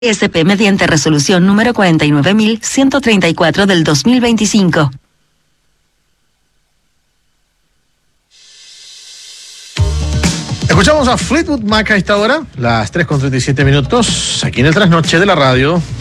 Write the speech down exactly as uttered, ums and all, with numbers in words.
S P mediante resolución número cuarenta y nueve mil ciento treinta y cuatro del dos mil veinticinco. Escuchamos a Fleetwood Mac a esta hora, las tres con treinta y siete minutos, aquí en el Trasnoche de la radio.